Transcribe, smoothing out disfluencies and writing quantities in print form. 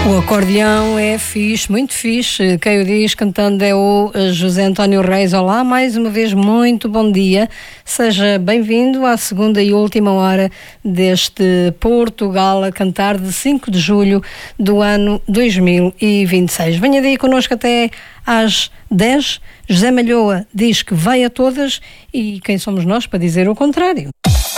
O acordeão é fixe, muito fixe. Quem o diz cantando é o José António Reis. Olá, mais uma vez, muito bom dia. Seja bem-vindo à segunda e última hora deste Portugal a cantar de 5 de julho do ano 2026. Venha daí connosco até às 10. José Malhoa diz que vai a todas e quem somos nós para dizer o contrário?